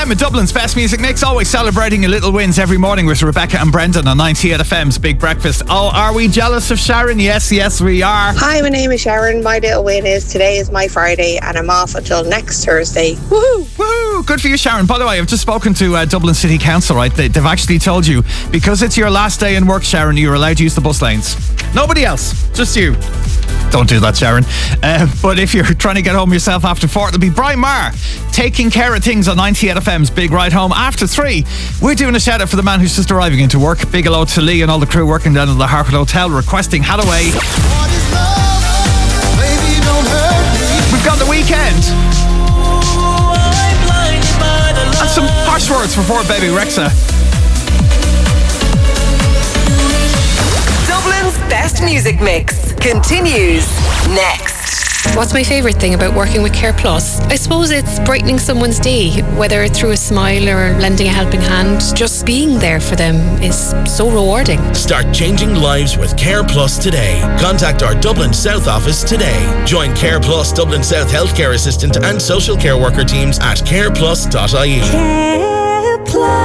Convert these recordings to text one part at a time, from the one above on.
Dublin's best music mix, always celebrating your little wins every morning with Rebecca and Brendan on 98 FM's Big Breakfast. Oh, are we jealous of Sharon? Yes, we are. Hi, my name is Sharon. My little win is today is my Friday and I'm off until next Thursday. Woohoo! Woohoo! Good for you, Sharon. By the way, I've just spoken to Dublin City Council, right? They've actually told you, because it's your last day in work, Sharon, you're allowed to use the bus lanes. Nobody else, just you. Don't do that, Sharon. But if you're trying to get home yourself after 4, it'll be Brian Maher taking care of things on 98 FM's Big Ride Home. After 3, we're doing a shout out for the man who's just arriving into work. Big hello to Lee and all the crew working down at the Harpeth Hotel requesting Hathaway. We've got The Weekend. And some harsh words for poor baby Rexa. Dublin's best music mix continues next. What's my favourite thing about working with Care Plus? I suppose it's brightening someone's day, whether through a smile or lending a helping hand. Just being there for them is so rewarding. Start changing lives with Care Plus today. Contact our Dublin South office today. Join Care Plus Dublin South Healthcare Assistant and social care worker teams at careplus.ie. Care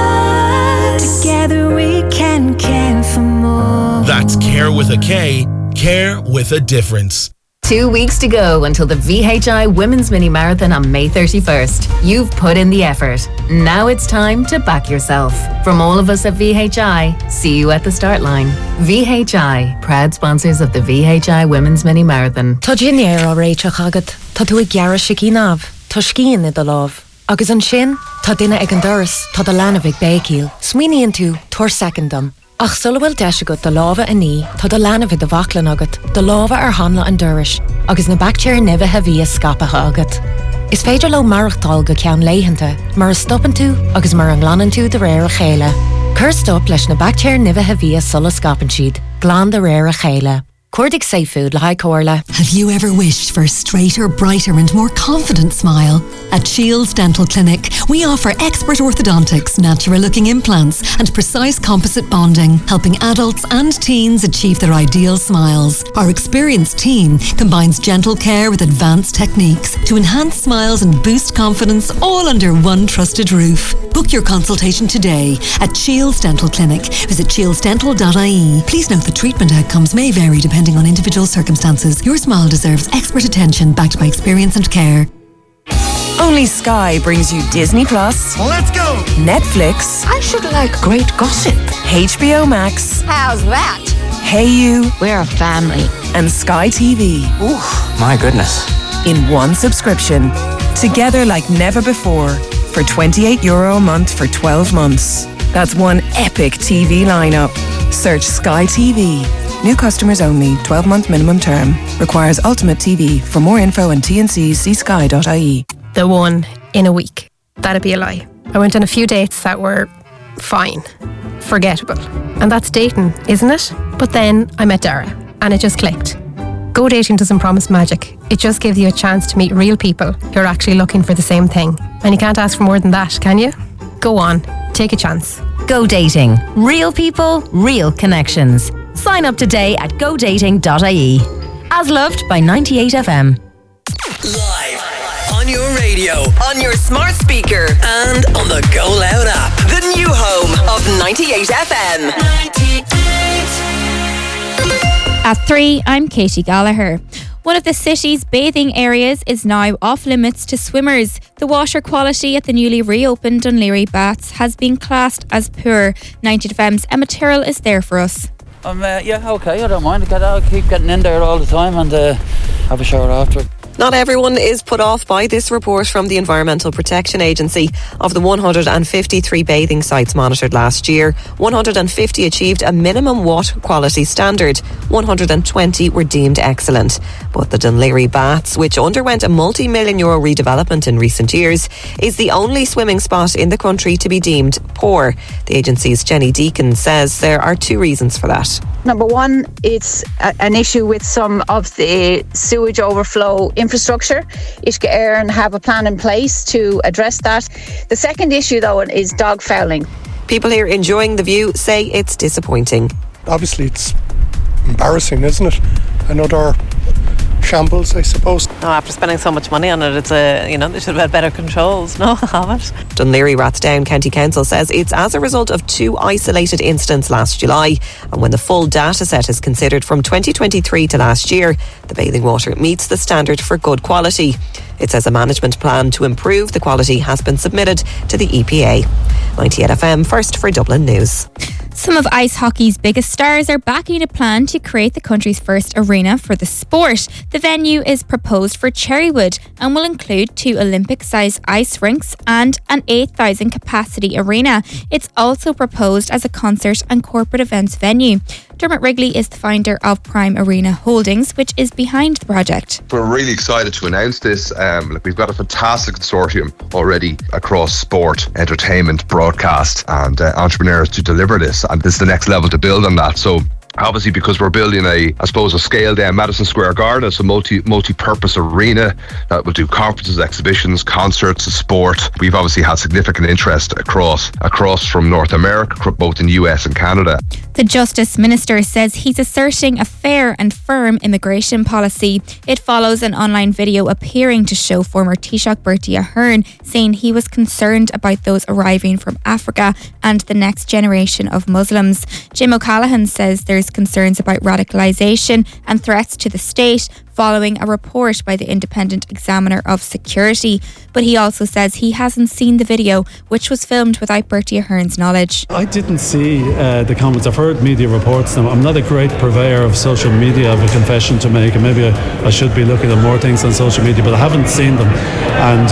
Plus. Together we can care for more. That's Care with a K. Care with a difference. 2 weeks to go until the VHI Women's Mini Marathon on May 31st. You've put in the effort. Now it's time to back yourself. From all of us at VHI, see you at the start line. VHI, proud sponsors of the VHI Women's Mini Marathon. Tá Ginnéar á réiteach agat, tá tú ag gearra sicí tá scían i do lámh. Agus an sin, tá duine ag an doras, tá do leanamh ag béiciil. Smuoiníonn tú, tuair secondam. Ach sulhfuil deis agat do lámha a ní, tá do leanamh i do bhaclan agat, do lámha ar hanla an doras, agus na bactéir nibithe bhí scapatha agat. Is féidir le marachtáil go ceann léitheanta, mar a stoppan tú agus mar an ghlanan tú de réir a chéile. Cur stop leis na bactéir nibithe bhí sulla scapan siad, glán de réir a chéile. Cordic Safe Food, Lahai Corla. Have you ever wished for a straighter, brighter and more confident smile? At Shields Dental Clinic, we offer expert orthodontics, natural-looking implants and precise composite bonding, helping adults and teens achieve their ideal smiles. Our experienced team combines gentle care with advanced techniques to enhance smiles and boost confidence, all under one trusted roof. Book your consultation today at Shields Dental Clinic. Visit shieldsdental.ie. Please note the treatment outcomes may vary depending on individual circumstances. Your smile deserves expert attention backed by experience and care. Only Sky brings you Disney Plus. Let's go! Netflix. I should like great gossip. HBO Max. How's that? Hey You. We're a family. And Sky TV. Ooh, my goodness. In one subscription. Together like never before. For €28 a month for 12 months. That's one epic TV lineup. Search Sky TV. New customers only. 12-month minimum term. Requires Ultimate TV. For more info and T&Cs, see sky.ie. The one in a week. That'd be a lie. I went on a few dates that were fine. Forgettable. And that's dating, isn't it? But then I met Dara and it just clicked. Go dating doesn't promise magic. It just gives you a chance to meet real people who are actually looking for the same thing. And you can't ask for more than that, can you? Go on. Take a chance. Go dating. Real people, real connections. Sign up today at godating.ie. As loved by 98 FM. Live on your radio, on your smart speaker, and on the Go Loud app. The new home of 98 FM. 98. At 3, I'm Katie Gallagher. One of the city's bathing areas is now off limits to swimmers. The water quality at the newly reopened Dún Laoghaire Baths has been classed as poor. 98 FM's Emma Tyrrell is there for us. Yeah, okay, I don't mind. I'll keep getting in there all the time and have a shower after. Not everyone is put off by this report from the Environmental Protection Agency. Of the 153 bathing sites monitored last year, 150 achieved a minimum water quality standard. 120 were deemed excellent. But the Dún Laoghaire Baths, which underwent a multi-million euro redevelopment in recent years, is the only swimming spot in the country to be deemed poor. The agency's Jenny Deacon says there are 2 reasons for that. Number one, it's an issue with some of the sewage overflow infrastructure. Uisce Éireann have a plan in place to address that. The second issue, though, is dog fouling. People here enjoying the view say it's disappointing. Obviously, it's embarrassing, isn't it? Another shambles, I suppose. No, after spending so much money on it, it's they should have had better controls, no, of it. Dún Laoghaire-Rathdown County Council says it's as a result of 2 isolated incidents last July, and when the full data set is considered from 2023 to last year, the bathing water meets the standard for good quality. It says a management plan to improve the quality has been submitted to the EPA. 98FM, first for Dublin News. Some of ice hockey's biggest stars are backing a plan to create the country's first arena for the sport. The venue is proposed for Cherrywood and will include 2 Olympic-sized ice rinks and an 8,000 capacity arena. It's also proposed as a concert and corporate events venue. Dermot Wrigley is the founder of Prime Arena Holdings, which is behind the project. We're really excited to announce this. We've got a fantastic consortium already across sport, entertainment, broadcast and entrepreneurs to deliver this. And this is the next level to build on that. So obviously, because we're building a scale down Madison Square Garden, it's a multi-purpose arena that will do conferences, exhibitions, concerts, sport. We've obviously had significant interest across from North America, both in US and Canada. The Justice Minister says he's asserting a fair and firm immigration policy. It follows an online video appearing to show former Taoiseach Bertie Ahern saying he was concerned about those arriving from Africa and the next generation of Muslims. Jim O'Callaghan says there's concerns about radicalisation and threats to the state following a report by the Independent Examiner of Security. But he also says he hasn't seen the video, which was filmed without Bertie Ahern's knowledge. I didn't see the comments. I've heard media reports now. I'm not a great purveyor of social media. I have a confession to make, and maybe I should be looking at more things on social media, but I haven't seen them. And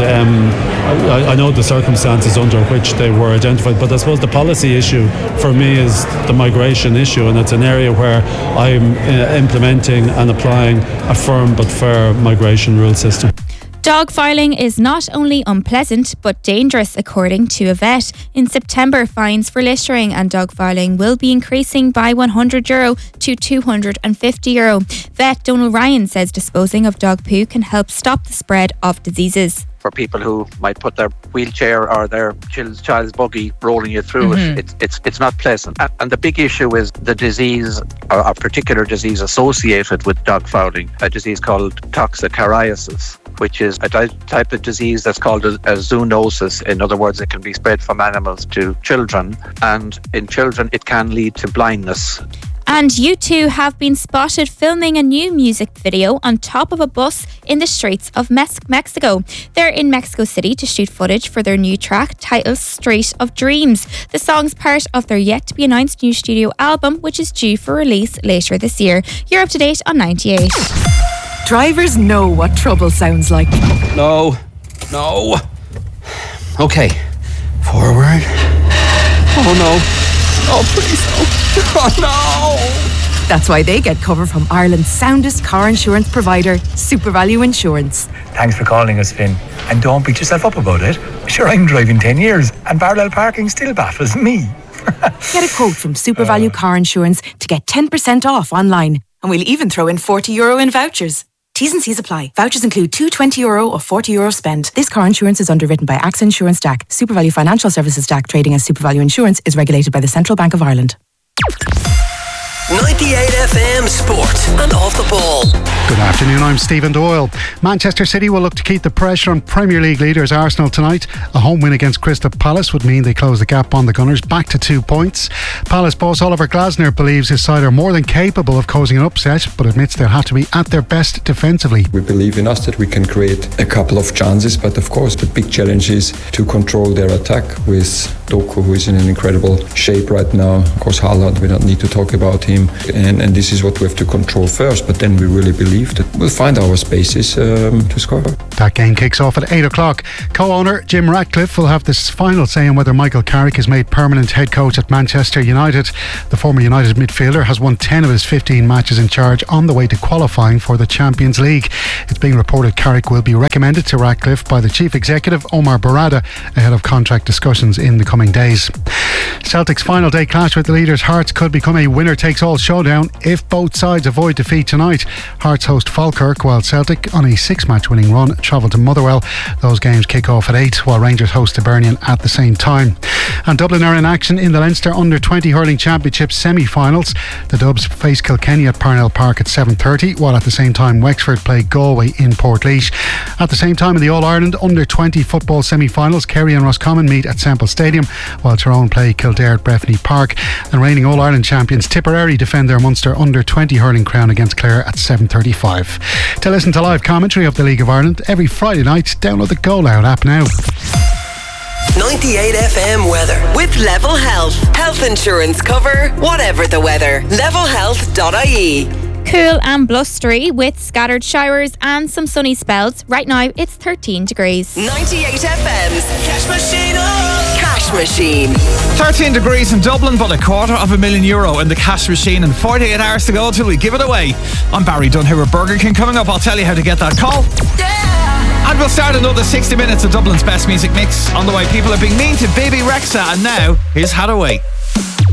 I know the circumstances under which they were identified, but I suppose the policy issue for me is the migration issue, and it's an area where I'm implementing and applying a firm but fair migration rule system. Dog filing is not only unpleasant but dangerous, according to a vet. In September, fines for littering and dog filing will be increasing by €100 to €250. Vet Donald Ryan says disposing of dog poo can help stop the spread of diseases. For people who might put their wheelchair or their child's buggy rolling you through it, it's not pleasant. And the big issue is the disease, or a particular disease associated with dog fouling, a disease called toxocariasis, which is a type of disease that's called a zoonosis. In other words, it can be spread from animals to children, and in children it can lead to blindness. And U2 have been spotted filming a new music video on top of a bus in the streets of Mexico. They're in Mexico City to shoot footage for their new track titled Street of Dreams. The song's part of their yet-to-be-announced new studio album, which is due for release later this year. You're up to date on 98. Drivers know what trouble sounds like. No. Okay. Forward. Oh no. Oh please no. Oh no. That's why they get cover from Ireland's soundest car insurance provider, SuperValue Insurance. Thanks for calling us, Finn. And don't beat yourself up about it. Sure, I'm driving 10 years and parallel parking still baffles me. Get a quote from SuperValue Car Insurance to get 10% off online. And we'll even throw in €40 in vouchers. T's and C's apply. Vouchers include two €20 or €40 spend. This car insurance is underwritten by AXA Insurance DAC. SuperValue Financial Services DAC, trading as SuperValue Insurance, is regulated by the Central Bank of Ireland. 98FM Sport and Off the Ball. Good afternoon, I'm Stephen Doyle. Manchester City will look to keep the pressure on Premier League leaders Arsenal tonight. A home win against Crystal Palace would mean they close the gap on the Gunners back to 2 points. Palace boss Oliver Glasner believes his side are more than capable of causing an upset, but admits they'll have to be at their best defensively. We believe in us that we can create a couple of chances, but of course the big challenge is to control their attack with Doku, who is in an incredible shape right now. Of course, Haaland, we don't need to talk about him, and this is what we have to control first, but then we really believe that we'll find our spaces to score. That game kicks off at 8 o'clock. Co-owner Jim Ratcliffe will have this final say on whether Michael Carrick is made permanent head coach at Manchester United. The former United midfielder has won 10 of his 15 matches in charge on the way to qualifying for the Champions League. It's being reported Carrick will be recommended to Ratcliffe by the chief executive Omar Barada ahead of contract discussions in the coming days. Celtic's final day clash with the leaders Hearts could become a winner-takes-all showdown if both sides avoid defeat tonight. Hearts host Falkirk, while Celtic, on a 6-match winning run, travel to Motherwell. Those games kick off at 8, while Rangers host Hibernian at the same time. And Dublin are in action in the Leinster Under-20 Hurling Championship semi-finals. The Dubs face Kilkenny at Parnell Park at 7:30, while at the same time Wexford play Galway in Portlaoise. At the same time in the All-Ireland Under-20 football semi-finals, Kerry and Roscommon meet at Semple Stadium, while Tyrone play Kildare at Breffni Park. And reigning All-Ireland champions Tipperary defend their Munster Under-20 hurling crown against Clare at 7:35. To listen to live commentary of the League of Ireland every Friday night, download the Go Loud app now. 98 FM weather with Level Health. Health insurance cover, whatever the weather. Levelhealth.ie. Cool and blustery with scattered showers and some sunny spells. Right now it's 13 degrees. 98 FM's Cash Machine. Cash Machine. 13 degrees in Dublin, but €250,000 in the Cash Machine, and 48 hours to go till we give it away. I'm Barry Dunn at Burger King. Coming up, I'll tell you how to get that call. And we'll start another 60 minutes of Dublin's best music mix. On the way, people are being mean to Baby Rexha, and now here's Hadaway.